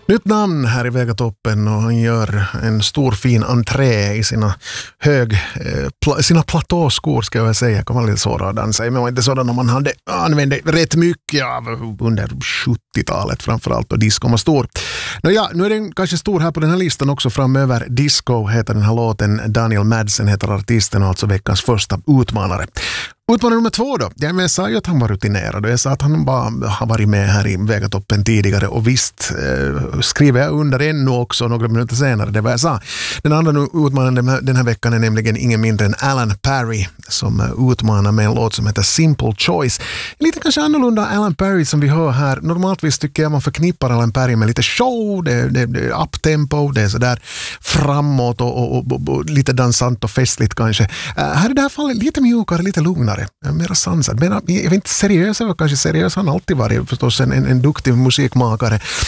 Nytt namn här i Vegatoppen och han gör en stor fin entré i sina platåskor ska jag säga. Jag kommer lite svårare att dansa men var inte sådan om man hade använde rätt mycket av under 70-talet framförallt och disco var stor. Nu är den kanske stor här på den här listan också framöver. Disco heter den här låten, Daniel Madsen heter artisten och alltså veckans första utmanare. Utmanare nummer 2 då. Jag sa ju att han var rutinerad och jag sa att han bara har varit med här i Vegatoppen tidigare och visst skriver jag under ännu också några minuter senare det var jag sa. Den andra utmanaren den här veckan är nämligen ingen mindre än Alan Parry som utmanar med en låt som heter Simple Choice. Lite kanske annorlunda Alan Parry som vi hör här. Normaltvis tycker jag man förknippar Alan Parry med lite show, det är uptempo, det är sådär framåt och lite dansant och festligt kanske. Här i det här fallet lite mjukare, lite lugnare. Mera sansad. Jag vet inte seriös, kanske seriös han alltid varit förstås en duktig musikmakare.